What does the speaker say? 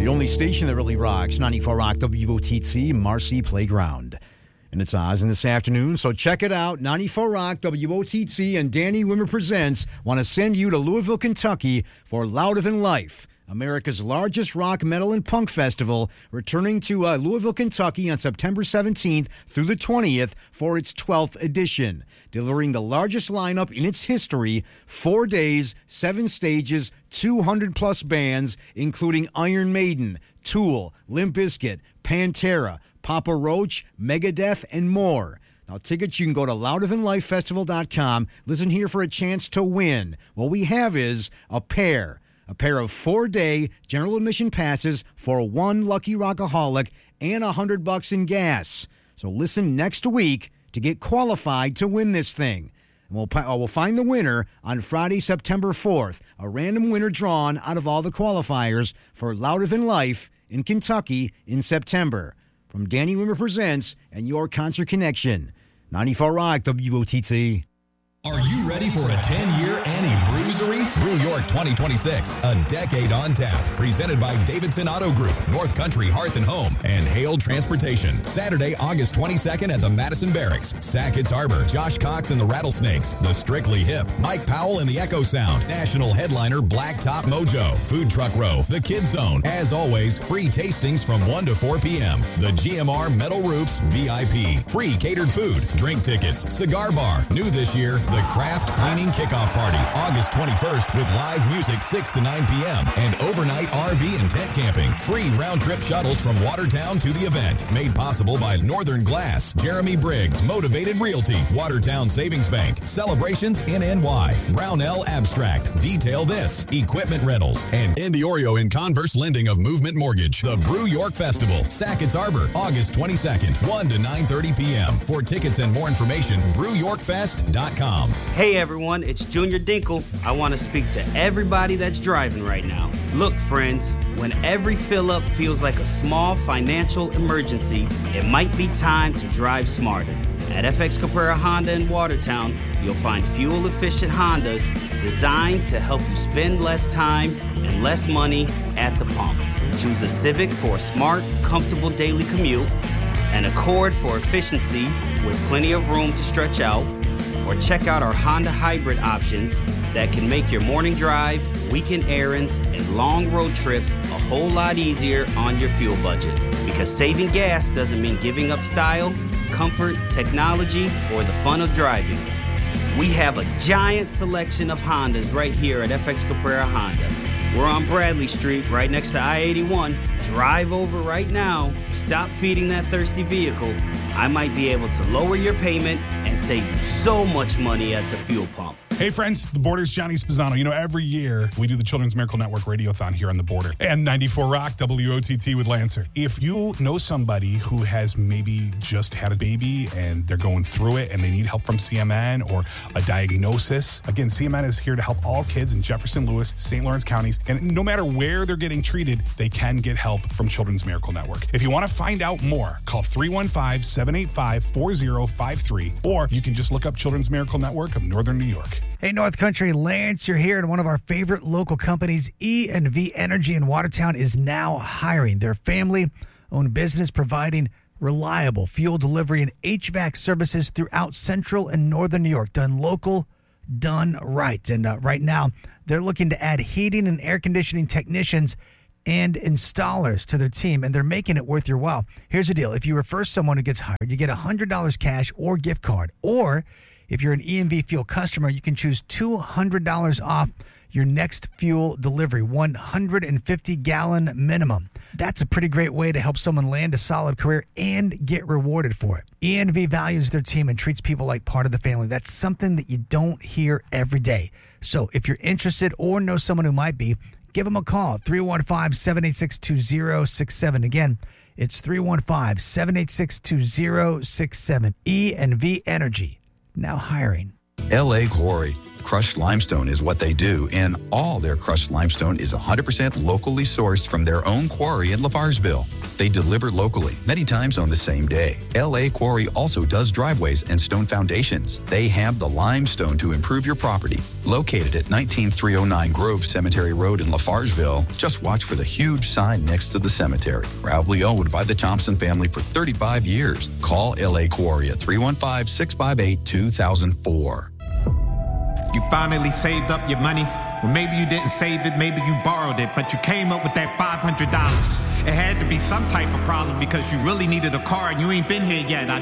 The only station that really rocks, 94 Rock WOTT, Marcy Playground. And it's Oz in this afternoon, so check it out. 94 Rock WOTT and Danny Wimmer Presents want to send you to Louisville, Kentucky for Louder Than Life, America's largest rock, metal, and punk festival, returning to Louisville, Kentucky on September 17th through the 20th for its 12th edition. Delivering the largest lineup in its history, 4 days, 7 stages, 200-plus bands, including Iron Maiden, Tool, Limp Bizkit, Pantera, Papa Roach, Megadeth, and more. Now, tickets, you can go to louderthanlifefestival.com. Listen here for a chance to win. What we have is a pair of 4-day general admission passes for one lucky rockaholic and $100 in gas. So listen next week to get qualified to win this thing. And we'll find the winner on Friday, September 4th. A random winner drawn out of all the qualifiers for Louder Than Life in Kentucky in September. From Danny Wimmer Presents and your Concert Connection. 94 Rock WOTT. Are you ready for a 10-year Annie Brewery? Brew York 2026, a decade on tap. Presented by Davidson Auto Group, North Country Hearth and Home, and Hale Transportation. Saturday, August 22nd at the Madison Barracks. Sackett's Harbor, Josh Cox and the Rattlesnakes, the Strictly Hip, Mike Powell and the Echo Sound, national headliner Blacktop Mojo, Food Truck Row, the Kids Zone. As always, free tastings from 1 to 4 p.m. The GMR Metal Roofs VIP, free catered food, drink tickets, cigar bar. New this year, the Craft Cleaning Kickoff Party, August 21st with live music 6 to 9 p.m. and overnight RV and tent camping. Free round-trip shuttles from Watertown to the event. Made possible by Northern Glass, Jeremy Briggs, Motivated Realty, Watertown Savings Bank, Celebrations in NY, Brownell Abstract, Detail This, Equipment Rentals, and Indy Oreo and Converse Lending of Movement Mortgage. The Brew York Festival, Sackett's Harbor, August 22nd, 1 to 9:30 p.m. For tickets and more information, brewyorkfest.com. Hey everyone, it's Junior Dinkle. I want to speak to everybody that's driving right now. Look, friends, when every fill-up feels like a small financial emergency, it might be time to drive smarter. At FX Caprera Honda in Watertown, you'll find fuel-efficient Hondas designed to help you spend less time and less money at the pump. Choose a Civic for a smart, comfortable daily commute, an Accord for efficiency with plenty of room to stretch out, or check out our Honda hybrid options that can make your morning drive, weekend errands, and long road trips a whole lot easier on your fuel budget. Because saving gas doesn't mean giving up style, comfort, technology, or the fun of driving. We have a giant selection of Hondas right here at FX Caprera Honda. We're on Bradley Street, right next to I-81. Drive over right now. Stop feeding that thirsty vehicle. I might be able to lower your payment and save you so much money at the fuel pump. Hey friends, the Border's Johnny Spezzano. You know, every year we do the Children's Miracle Network Radiothon here on the Border and 94 Rock WOTT with Lancer. If you know somebody who has maybe just had a baby and they're going through it and they need help from CMN or a diagnosis, again, CMN is here to help all kids in Jefferson, Lewis, St. Lawrence counties, and no matter where they're getting treated, they can get help from Children's Miracle Network. If you want to find out more, call 315-785-4053, or you can just look up Children's Miracle Network of Northern New York. Hey, North Country, Lance, you're here, and one of our favorite local companies, E&V Energy in Watertown, is now hiring. Their family-owned business providing reliable fuel delivery and HVAC services throughout Central and Northern New York. Done local, done right. And right now, they're looking to add heating and air conditioning technicians and installers to their team, and they're making it worth your while. Here's the deal. If you refer someone who gets hired, you get $100 cash or gift card. Or if you're an E&V Fuel customer, you can choose $200 off your next fuel delivery, 150-gallon minimum. That's a pretty great way to help someone land a solid career and get rewarded for it. E&V values their team and treats people like part of the family. That's something that you don't hear every day. So if you're interested or know someone who might be, give them a call, 315-786-2067. Again, it's 315-786-2067. E&V Energy, now hiring. L.A. Quarry. Crushed limestone is what they do, and all their crushed limestone is 100% locally sourced from their own quarry in Lafarsville. They deliver locally, many times on the same day. LA Quarry also does driveways and stone foundations. They have the limestone to improve your property. Located at 19309 Grove Cemetery Road in Lafarsville, just watch for the huge sign next to the cemetery. Proudly owned by the Thompson family for 35 years. Call LA Quarry at 315-658-2004. You finally saved up your money. Well, maybe you didn't save it, maybe you borrowed it, but you came up with that $500. It had to be some type of problem because you really needed a car and you ain't been here yet. I